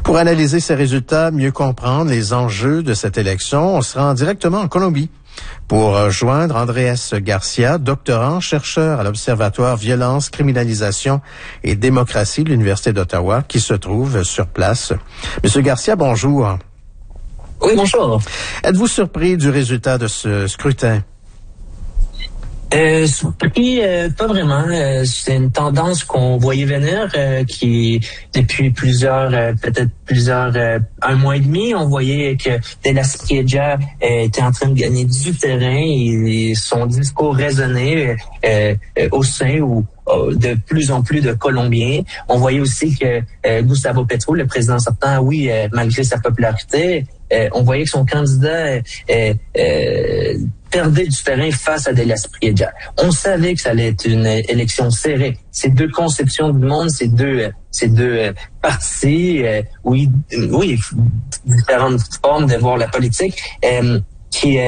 Pour analyser ces résultats, mieux comprendre les enjeux de cette élection, on se rend directement en Colombie pour rejoindre Andrés Garcia, doctorant, chercheur à l'Observatoire Violence, Criminalisation et Démocratie de l'Université d'Ottawa, qui se trouve sur place. Monsieur Garcia, bonjour. Oui, bonjour. Êtes-vous surpris du résultat de ce scrutin? Surpris, pas vraiment. C'est une tendance qu'on voyait venir, qui depuis un mois et demi, on voyait que De La Spriella était en train de gagner du terrain et son discours résonnait au sein de plus en plus de Colombiens. On voyait aussi que Gustavo Petro, le président sortant, oui, malgré sa popularité, on voyait que son candidat perdait du terrain face à De La Spriella. On savait que ça allait être une élection serrée. Ces deux conceptions du monde, ces deux partis, oui, différentes formes de voir la politique, qui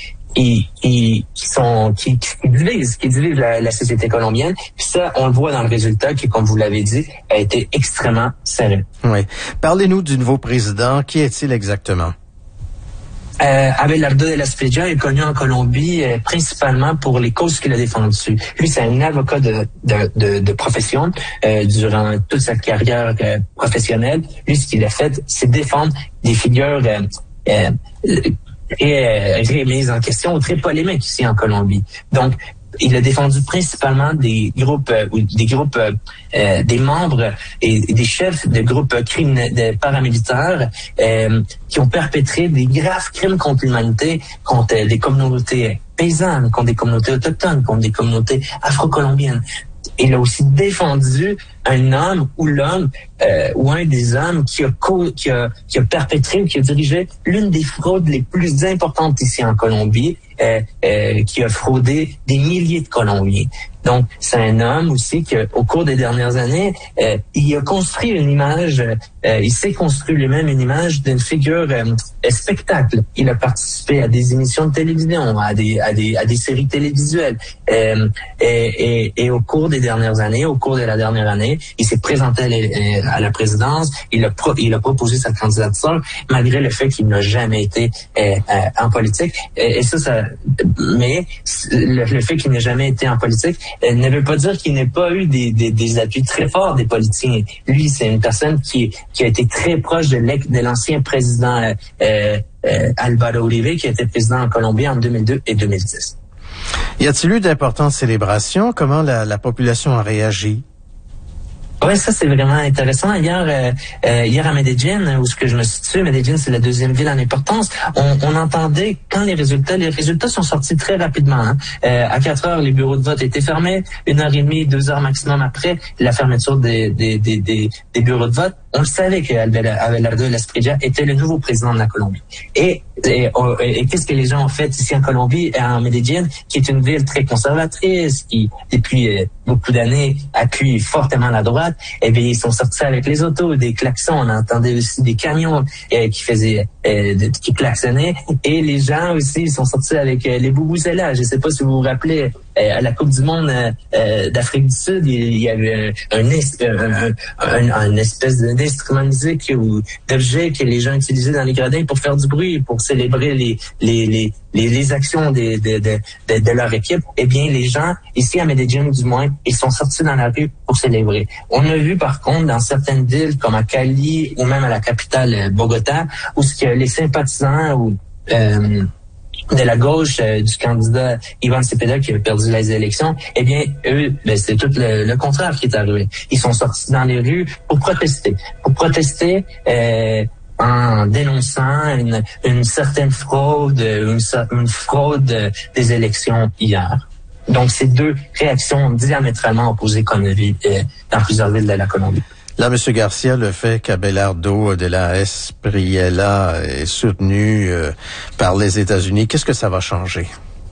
divisent la société colombienne. Puis ça, on le voit dans le résultat qui, comme vous l'avez dit, a été extrêmement serré. Oui. Parlez-nous du nouveau président. Qui est-il exactement? Abelardo de la Spriella est connu en Colombie principalement pour les causes qu'il a défendues. Lui, c'est un avocat de profession durant toute sa carrière professionnelle. Lui, ce qu'il a fait, c'est défendre des figures très remises en question, très polémiques ici en Colombie. Donc, il a défendu principalement des membres et des chefs de groupes de paramilitaires qui ont perpétré des graves crimes contre l'humanité, contre des communautés paysannes, contre des communautés autochtones, contre des communautés afro-colombiennes. Il a aussi défendu un homme ou un des hommes qui a perpétré ou qui a dirigé l'une des fraudes les plus importantes ici en Colombie, qui a fraudé des milliers de Colombiens. Donc, c'est un homme aussi qui, au cours des dernières années, il a construit une image, il s'est construit lui-même une image d'une figure spectacle. Il a participé à des émissions de télévision, à des séries télévisuelles. Et au cours des dernières années, au cours de la dernière année, il s'est présenté à la présidence, il a proposé sa candidature, malgré le fait qu'il n'a jamais été en politique. Mais le fait qu'il n'ait jamais été en politique ne veut pas dire qu'il n'ait pas eu des appuis très forts des politiciens. Lui, c'est une personne qui a été très proche de l'ancien président Álvaro Uribe, qui était président en Colombie en 2002 et 2010. Y a-t-il eu d'importantes célébrations? Comment la population a réagi? Oui, ça c'est vraiment intéressant. Hier à Medellín, où ce que je me situe, Medellín c'est la deuxième ville en importance, on entendait quand les résultats sont sortis très rapidement. Hein. À 4 heures, les bureaux de vote étaient fermés. 1h30, 2 heures maximum après la fermeture des bureaux de vote. On le savait que Abelardo de la Spriella était le nouveau président de la Colombie. Et qu'est-ce que les gens ont fait ici en Colombie, en Medellín, qui est une ville très conservatrice, qui depuis beaucoup d'années appuie fortement la droite? Eh bien, ils sont sortis avec les autos, des klaxons. On entendait aussi des camions qui klaxonnaient. Et les gens aussi, ils sont sortis avec les boubouzellas. Je ne sais pas si vous vous rappelez, à la Coupe du Monde d'Afrique du Sud, il y avait un espèce d'instrument de musique ou d'objet que les gens utilisaient dans les gradins pour faire du bruit, pour célébrer les actions de leur équipe. Eh bien, les gens, ici à Medellín du moins, ils sont sortis dans la rue pour célébrer. On a vu par contre dans certaines villes comme à Cali ou même à la capitale Bogota, où les sympathisants de la gauche du candidat Iván Cepeda qui a perdu les élections, eh bien, eux, c'est tout le contraire qui est arrivé. Ils sont sortis dans les rues pour protester. En dénonçant une certaine fraude, une fraude des élections hier. Donc, c'est deux réactions diamétralement opposées qu'on a vues dans plusieurs villes de la Colombie. Là, M. Garcia, le fait qu'Abelardo de la Spriella est soutenu par les États-Unis, qu'est-ce que ça va changer?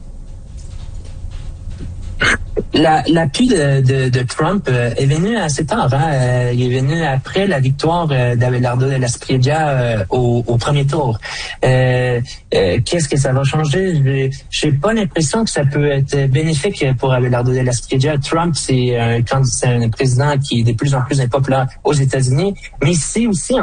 L'appui de Trump est venu assez tard. Hein? Il est venu après la victoire d'Abelardo de la Spriella au premier tour. Qu'est-ce que ça va changer? J'ai pas l'impression que ça peut être bénéfique pour Abelardo de la Spriella. Trump, c'est un président qui est de plus en plus impopulaire aux États-Unis, mais c'est aussi